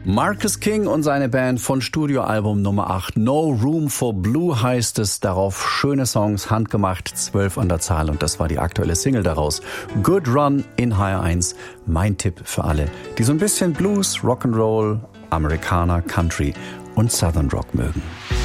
Marcus King und seine Band von Studioalbum Nummer 8. No Room for Blue heißt es. Darauf schöne Songs, handgemacht, 12 an der Zahl. Und das war die aktuelle Single daraus. Good Run in HR1. Mein Tipp für alle, die so ein bisschen Blues, Rock'n'Roll, Amerikaner, Country und Southern Rock mögen.